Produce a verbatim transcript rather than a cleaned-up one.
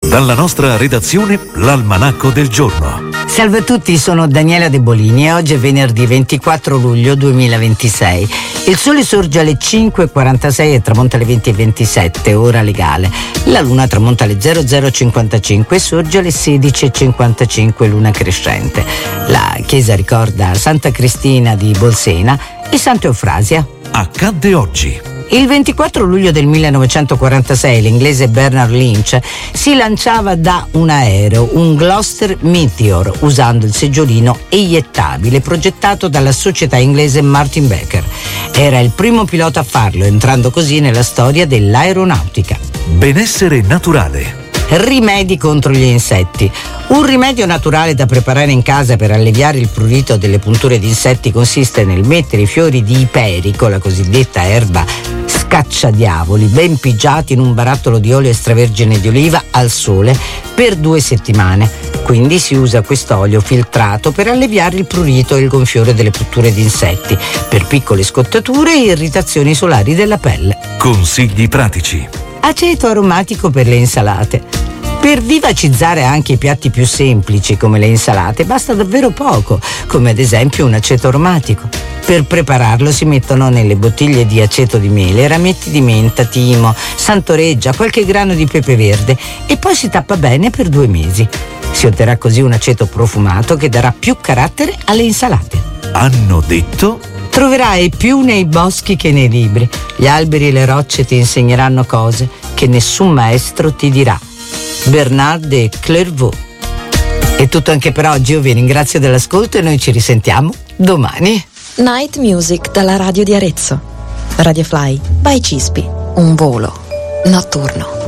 Dalla nostra redazione, l'Almanacco del Giorno. Salve a tutti, sono Daniela De Bolini e oggi è venerdì ventiquattro luglio duemilaventisei. Il sole sorge alle cinque e quarantasei e tramonta alle venti e ventisette, ora legale. La luna tramonta alle zero zero cinquantacinque e sorge alle sedici e cinquantacinque, luna crescente. La chiesa ricorda Santa Cristina di Bolsena e Santa Eufrasia. Accadde oggi. Il ventiquattro luglio del millenovecentoquarantasei l'inglese Bernard Lynch si lanciava da un aereo, un Gloster Meteor, usando il seggiolino eiettabile progettato dalla società inglese Martin Baker. Era il primo pilota a farlo, entrando così nella storia dell'aeronautica. Benessere naturale. Rimedi contro gli insetti. Un rimedio naturale da preparare in casa per alleviare il prurito delle punture di insetti consiste nel mettere i fiori di iperico, la cosiddetta erba scacciadiavoli, ben pigiati in un barattolo di olio extravergine di oliva al sole per due settimane. Quindi si usa quest'olio filtrato per alleviare il prurito e il gonfiore delle punture di insetti, per piccole scottature e irritazioni solari della pelle. Consigli pratici. Aceto aromatico per le insalate. Per vivacizzare anche i piatti più semplici come le insalate basta davvero poco, come ad esempio un aceto aromatico. Per prepararlo si mettono nelle bottiglie di aceto di mele rametti di menta, timo, santoreggia, qualche grano di pepe verde e poi si tappa bene per due mesi. Si otterrà così un aceto profumato che darà più carattere alle insalate. Hanno detto... Troverai più nei boschi che nei libri. Gli alberi e le rocce ti insegneranno cose che nessun maestro ti dirà. Bernard de Clairvaux. È tutto anche per oggi, io vi ringrazio dell'ascolto e noi ci risentiamo domani. Night Music dalla radio di Arezzo. Radio Fly by Cispi, un volo notturno.